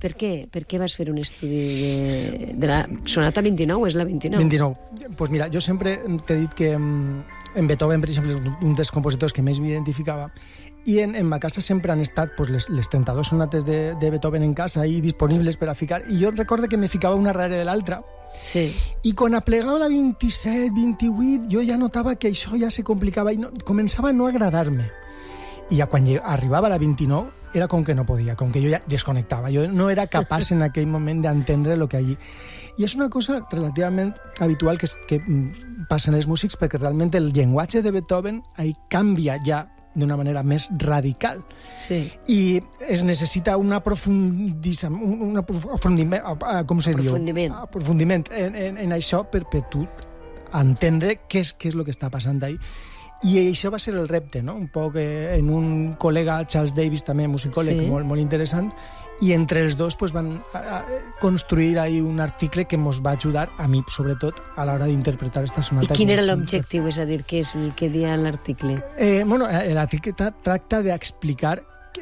Per què vas fer un estudi de la sonata 29 o és la 29? 29. Pues mira, jo sempre t'he dit que en Beethoven, per exemple, és un dels compositors que més m'identificava, i en ma casa sempre han estat pues, les 32 sonates de Beethoven en casa ahí disponibles per a ficar, i jo recordo que me ficava una darrere de l'altra, sí. I quan aplegava la 27, 28, jo ja notava que això ja se complicava i començava a no agradar-me. I ja quan arribava a la 29 era com que no podia, com que jo ja desconnectava. Jo no era capaç en aquell moment d'entendre el que allí... I és una cosa relativament habitual que passa en els músics, perquè realment el llenguatge de Beethoven ahí canvia ja d'una manera més radical. Sí. I es necessita un aprofundiment, com se diu? Aprofundiment en això per tu entendre què és el que està passant ahí. I això va ser el repte, no? Un poc en un col·lega, Charles Davis, també musicòleg, sí. molt interessant, i entre els dos pues, van construir ahí un article que ens va ajudar, a mi sobretot, a l'hora d'interpretar aquesta sonata. I quin era l'objectiu? És a dir, què és el que dia l'article? L'article tracta d'explicar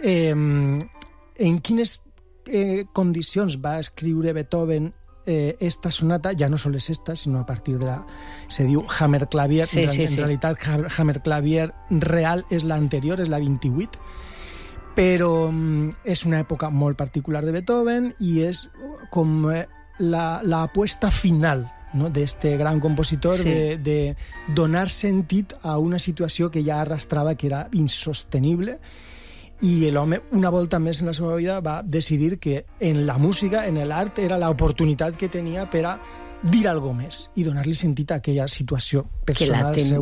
en quines condicions va escriure Beethoven esta sonata, ja no sols esta, sinó a partir de la... Se diu Hammerklavier, sí. En realitat Hammerklavier real és l'anterior, és la 28, però és una època molt particular de Beethoven i és com la apuesta final, ¿no? d'este gran compositor, sí. de donar sentit a una situació que ja arrastrava, que era insostenible, i l'home, una volta més en la seva vida, va decidir que en la música, en l'art, era l'oportunitat que tenia per a dir alguna més i donar-li sentit a aquella situació personal seva.